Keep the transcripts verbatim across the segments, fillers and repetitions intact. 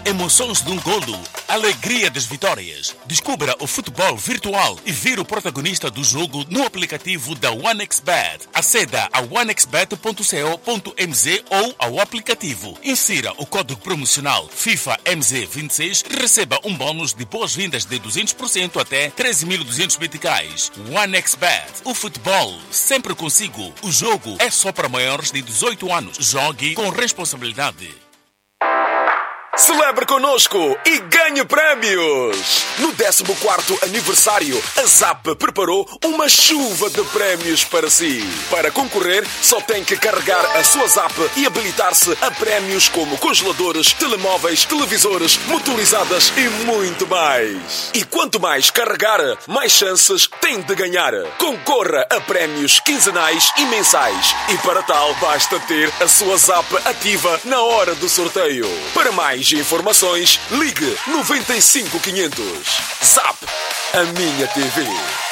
emoções de um golo, alegria das vitórias. Descubra o futebol virtual e vira o protagonista do jogo no aplicativo da OneXBet. Aceda a one x bet ponto co ponto m z ou ao aplicativo. Insira o código promocional FIFA M Z vinte e seis e receba um bônus de boas-vindas de duzentos por cento até treze mil e duzentos meticais. OneXBet. O futebol sempre consigo. O jogo é só para maiores de dezoito anos. Jogue com responsabilidade. Celebre connosco e ganhe prémios! No décimo quarto aniversário, a Zap preparou uma chuva de prémios para si. Para concorrer, só tem que carregar a sua Zap e habilitar-se a prémios como congeladores, telemóveis, televisores, motorizadas e muito mais. E quanto mais carregar, mais chances tem de ganhar. Concorra a prémios quinzenais e mensais. E para tal, basta ter a sua Zap ativa na hora do sorteio. Para mais informações, ligue noventa e cinco quinhentos. Zap, a minha T V.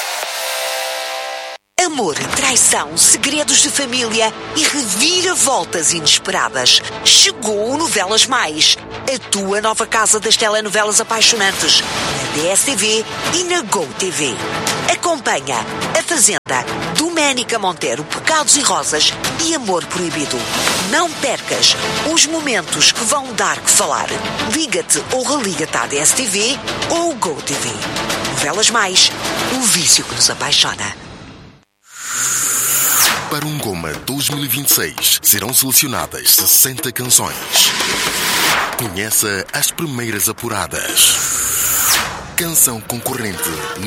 Amor, traição, segredos de família e reviravoltas inesperadas. Chegou o Novelas Mais, a tua nova casa das telenovelas apaixonantes, na D S T V e na GoTV. Acompanha A Fazenda, Doménica Monteiro, Pecados e Rosas e Amor Proibido. Não percas os momentos que vão dar que falar. Liga-te ou religa-te à D S T V ou GoTV. Novelas Mais, o vício que nos apaixona. Para um Goma dois mil e vinte e seis serão selecionadas sessenta canções. Conheça as primeiras apuradas. Canção concorrente